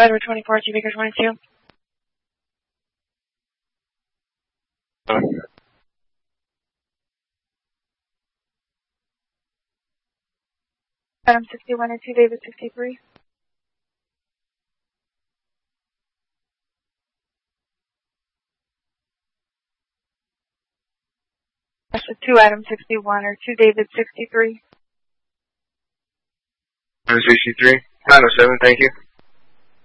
Edward 24, 2 Baker 22. Adam 61 and 2 David 63. That's a 2 Adam 61 or 2 David 63. Adam 63. 907, thank you.